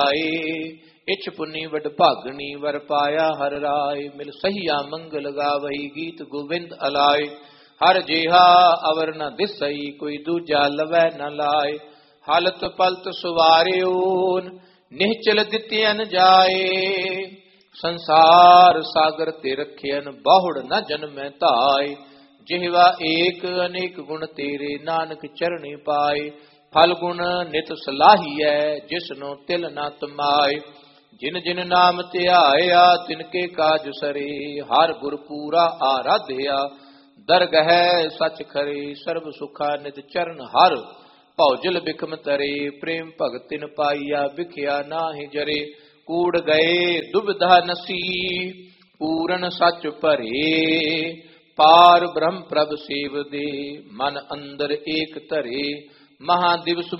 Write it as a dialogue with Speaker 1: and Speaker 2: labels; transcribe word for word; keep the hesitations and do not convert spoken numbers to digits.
Speaker 1: इछ पुनि वड भागनी वर पाया हर राय। मिल सहिया मंगल गावही गीत गोविंद अलाय। हर जेहा अवर न दिसई कोई दूजा लवै न लाय। हालत पलत सुवारियोन निश्चल दित्यन जाए। संसार सागर ते रखियन बहुड़ न जन्मै धाय। जिहवा एक अनेक गुण तेरे नानक चरणी पाए। फल गुण नित सलाहिया जिसनो तिल न तमाय। जिन जिन नाम ध्याया तिनके काज सरे। हर गुर पूरा आराध्या दरगह सच खरे। सर्व सुखा नित चरण हर भौजल बिखम तरे। प्रेम भगत तिन पाइया बिखिया नाहि जरे। कूड़ गए दुविधा नसी पूरन सच भरे। पार ब्रह्म प्रभ सेव दे मन अंदर एक धरे। महादिवस